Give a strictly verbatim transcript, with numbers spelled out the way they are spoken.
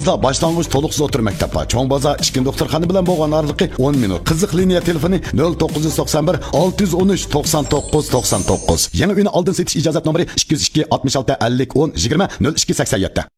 Chorvozda boshlang'ich to'liqsiz o'tir maktab bor. Cho'ng bozor ikki doktorxona bilan bo'lgan oraliqi o'n minut. Qiziq liniya telefoni nol to'qqiz yuz to'qson bir olti yuz o'n uch to'qson to'qqiz to'qson to'qqiz. Yangi uyni oldin setish ijozat nomeri ikki yuz ikki oltmish olti ellik o'n yigirma nol ikki sakson yetti.